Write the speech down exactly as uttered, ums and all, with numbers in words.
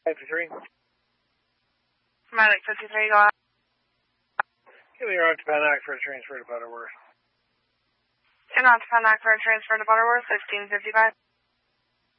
fifty-three. Malik fifty-three, go ahead. Give me your on to Panac for a transfer to Butterworth. And on to Panac for a transfer to Butterworth, fifteen fifty-five.